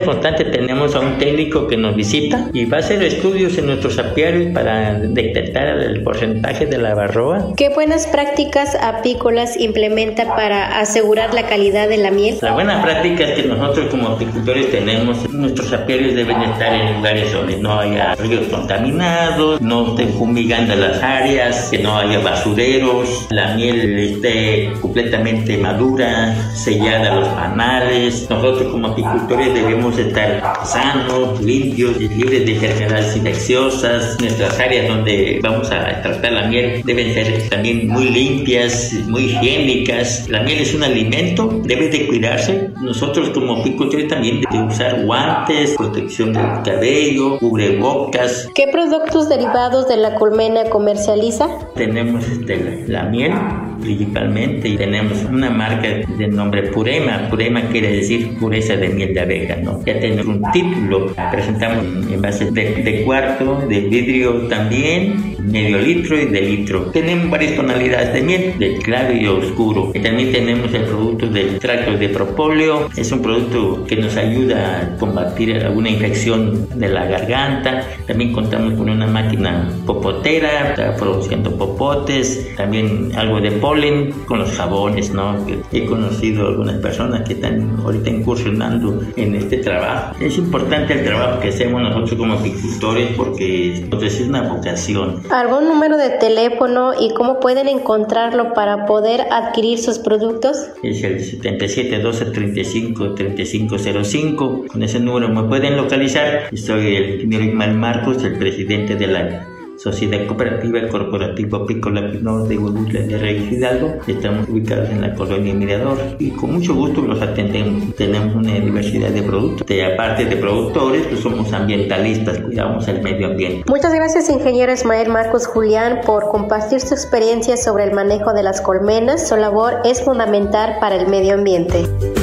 constante tenemos a un técnico que nos visita y va a hacer estudios en nuestros apiarios para detectar el porcentaje de la varroa. ¿Qué buenas prácticas apícolas implementa para asegurar la calidad de la miel? La buena práctica es que nosotros como apicultores tenemos, nuestros apiarios deben estar en lugares donde no haya ríos contaminados, no estén fumigando las áreas, que no haya basureros, la miel esté completamente madura, sellada los panales. Nosotros como apicultores debemos estar sanos, limpios, libres de enfermedades infecciosas. Nuestras áreas donde vamos a tratar la miel deben ser también muy limpias, muy higiénicas. La miel es un alimento, debe de cuidarse. Nosotros como apicultores también debemos usar guantes, protección del cabello, cubrebocas. ¿Qué productos derivados de la colmena comercializa? Tenemos la miel principalmente y tenemos una marca de nombre Purema. Purema quiere decir pureza de miel de abeja, ¿no? Ya tenemos un título, presentamos en base de cuarto, de vidrio también, medio litro y de litro. Tenemos varias tonalidades de miel, de claro y oscuro. Y también tenemos el producto del extracto de propóleo. Es un producto que nos ayuda a combatir alguna infección de la garganta. También contamos con una máquina popotera, está produciendo popotes, también algo de polen con los jabones, ¿no? He conocido algunas personas que están ahorita incursionando en este trabajo. Es importante el trabajo que hacemos nosotros como apicultores porque es una vocación. ¿Algún número de teléfono y cómo pueden encontrarlo para poder adquirir sus productos? Es el 77 12 35 3505. Con ese número me pueden localizar. Soy el ingeniero Ismael Marcos, el presidente de la Sociedad Cooperativa Corporativo Apícola Pinos de Huehuetla de Reyes Hidalgo. Estamos ubicados en la colonia Mirador y con mucho gusto los atendemos. Tenemos una diversidad de productos. Aparte de productores, pues somos ambientalistas, cuidamos el medio ambiente. Muchas gracias, ingeniero Ismael Marcos Julián, por compartir su experiencia sobre el manejo de las colmenas. Su labor es fundamental para el medio ambiente.